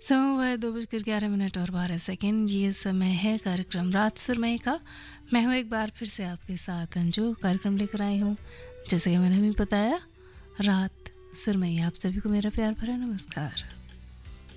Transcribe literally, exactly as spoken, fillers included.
समय हुआ है दो बजकर ग्यारह मिनट और बारह सेकेंड। ये समय है कार्यक्रम रात सुरमई का। मैं हूँ एक बार फिर से आपके साथ अंजू, कार्यक्रम लेकर आई हूँ जैसे कि मैंने भी बताया, रात सुरमई। आप सभी को मेरा प्यार भरा नमस्कार।